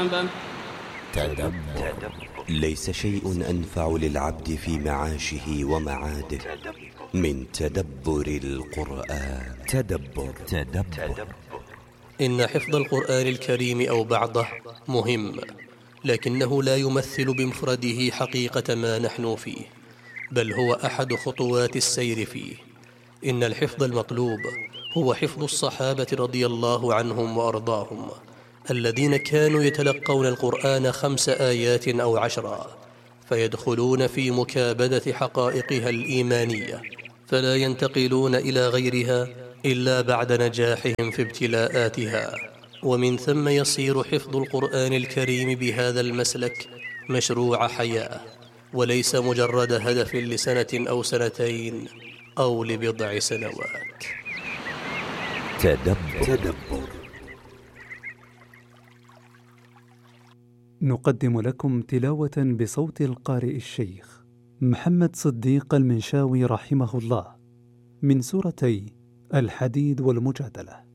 تدبر. ليس شيء أنفع للعبد في معاشه ومعاده من تدبر القرآن. تدبر. إن حفظ القرآن الكريم أو بعضه مهم، لكنه لا يمثل بمفرده حقيقة ما نحن فيه، بل هو أحد خطوات السير فيه. إن الحفظ المطلوب هو حفظ الصحابة رضي الله عنهم وأرضاهم، الذين كانوا يتلقون القرآن 5 آيات أو 10، فيدخلون في مكابدة حقائقها الإيمانية، فلا ينتقلون إلى غيرها إلا بعد نجاحهم في ابتلاءاتها. ومن ثم يصير حفظ القرآن الكريم بهذا المسلك مشروع حياة، وليس مجرد هدف لسنة أو سنتين أو لبضع سنوات. تدبر. نقدم لكم تلاوة بصوت القارئ الشيخ محمد صديق المنشاوي رحمه الله من سورتي الحديد والمجادلة.